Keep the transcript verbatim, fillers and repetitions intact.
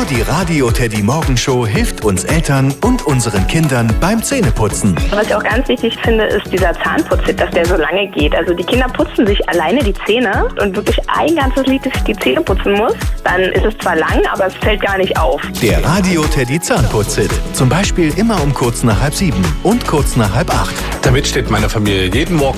die Radio Teddy Morgenshow hilft uns Eltern und unseren Kindern beim Zähneputzen. Was ich auch ganz wichtig finde, ist dieser Zahnputzhit, dass der so lange geht. Also die Kinder putzen sich alleine die Zähne und wirklich ein ganzes Lied, dass ich die Zähne putzen muss. Dann ist es zwar lang, aber es fällt gar nicht auf. Der Radio Teddy Zahnputzhit. Zum Beispiel immer um kurz nach halb sieben und kurz nach halb acht. Damit steht meine Familie jeden Morgen